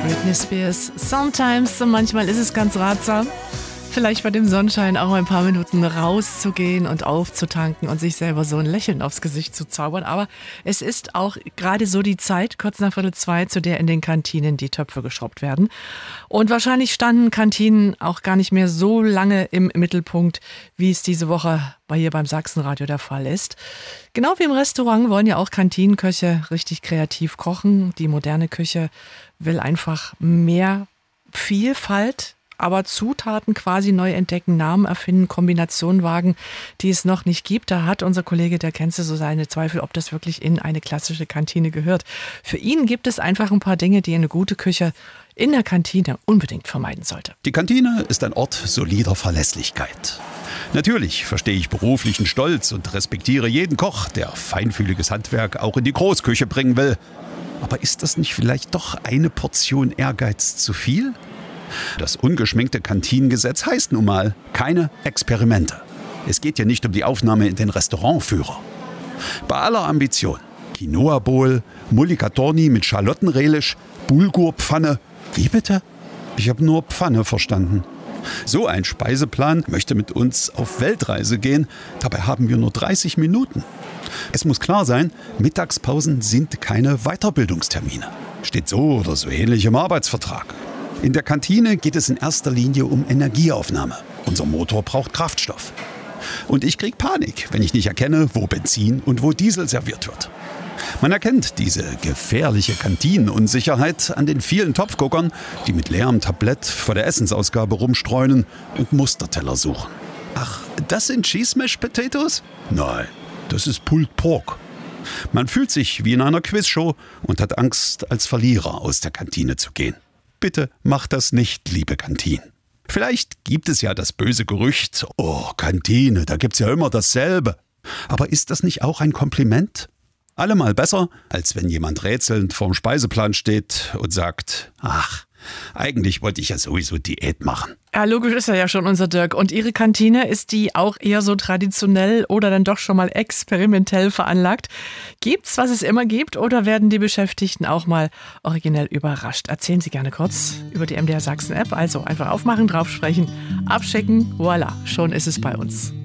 Britney Spears. Sometimes, so manchmal ist es ganz ratsam, vielleicht bei dem Sonnenschein auch ein paar Minuten rauszugehen und aufzutanken und sich selber so ein Lächeln aufs Gesicht zu zaubern. Aber es ist auch gerade so die Zeit, kurz nach 1:45, zu der in den Kantinen die Töpfe geschrubbt werden. Und wahrscheinlich standen Kantinen auch gar nicht mehr so lange im Mittelpunkt, wie es diese Woche hier beim Sachsenradio der Fall ist. Genau wie im Restaurant wollen ja auch Kantinenköche richtig kreativ kochen. Die moderne Küche will einfach mehr Vielfalt, aber Zutaten quasi neu entdecken, Namen erfinden, Kombinationen wagen, die es noch nicht gibt. Da hat unser Kollege, der kennt so seine Zweifel, ob das wirklich in eine klassische Kantine gehört. Für ihn gibt es einfach ein paar Dinge, die eine gute Küche in der Kantine unbedingt vermeiden sollte. Die Kantine ist ein Ort solider Verlässlichkeit. Natürlich verstehe ich beruflichen Stolz und respektiere jeden Koch, der feinfühliges Handwerk auch in die Großküche bringen will. Aber ist das nicht vielleicht doch eine Portion Ehrgeiz zu viel? Das ungeschminkte Kantinengesetz heißt nun mal keine Experimente. Es geht ja nicht um die Aufnahme in den Restaurantführer. Bei aller Ambition. Quinoa Bowl, Mulligatawny mit Schalottenrelish, Bulgurpfanne. Wie bitte? Ich habe nur Pfanne verstanden. So ein Speiseplan möchte mit uns auf Weltreise gehen. Dabei haben wir nur 30 Minuten. Es muss klar sein, Mittagspausen sind keine Weiterbildungstermine. Steht so oder so ähnlich im Arbeitsvertrag. In der Kantine geht es in erster Linie um Energieaufnahme. Unser Motor braucht Kraftstoff. Und ich krieg Panik, wenn ich nicht erkenne, wo Benzin und wo Diesel serviert wird. Man erkennt diese gefährliche Kantinenunsicherheit an den vielen Topfguckern, die mit leerem Tablett vor der Essensausgabe rumstreunen und Musterteller suchen. Ach, das sind Cheese Mashed Potatoes? Nein, das ist Pulled Pork. Man fühlt sich wie in einer Quizshow und hat Angst, als Verlierer aus der Kantine zu gehen. Bitte macht das nicht, liebe Kantinen. Vielleicht gibt es ja das böse Gerücht, oh, Kantine, da gibt's ja immer dasselbe. Aber ist das nicht auch ein Kompliment? Allemal besser, als wenn jemand rätselnd vorm Speiseplan steht und sagt, ach, eigentlich wollte ich ja sowieso Diät machen. Ja, logisch ist ja schon unser Dirk. Und Ihre Kantine, ist die auch eher so traditionell oder dann doch schon mal experimentell veranlagt? Gibt's, was es immer gibt, oder werden die Beschäftigten auch mal originell überrascht? Erzählen Sie gerne kurz über die MDR Sachsen App. Also einfach aufmachen, draufsprechen, abschicken, voilà, schon ist es bei uns.